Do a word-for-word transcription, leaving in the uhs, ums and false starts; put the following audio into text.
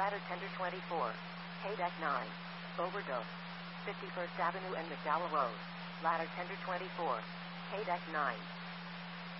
Ladder Tender twenty-four. K-Deck nine. Overdose. fifty-first Avenue and McDowell Road. Ladder Tender twenty-four. K-Deck nine.